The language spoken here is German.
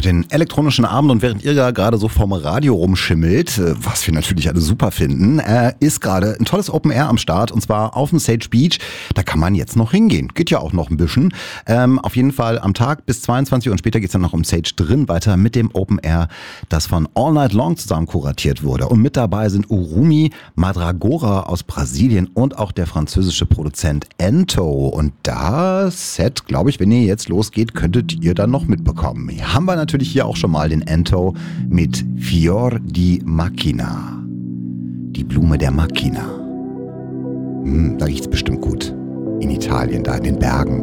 den elektronischen Abend und während ihr ja gerade so vorm Radio rumschimmelt, was wir natürlich alle super finden, ist gerade ein tolles Open Air am Start und zwar auf dem Sage Beach. Da kann man jetzt noch hingehen. Geht ja auch noch ein bisschen. Auf jeden Fall am Tag bis 22 Uhr und später geht's dann noch im Sage drin weiter mit dem Open Air, das von All Night Long zusammen kuratiert wurde. Und mit dabei sind Urumi, Madragora aus Brasilien und auch der französische Produzent Ento. Und das Set, glaube ich, wenn ihr jetzt losgeht, könntet ihr dann noch mitbekommen. Haben wir natürlich hier auch schon mal den Ento mit Fior di Macchina. Die Blume der Macchina. Da riecht's bestimmt gut. In Italien, da in den Bergen.